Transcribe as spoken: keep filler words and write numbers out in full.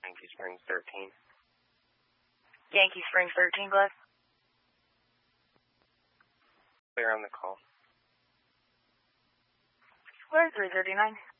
Yankee Springs thirteen. Yankee Springs thirteen, Glenn. Clear on the call. Square three thirty-nine.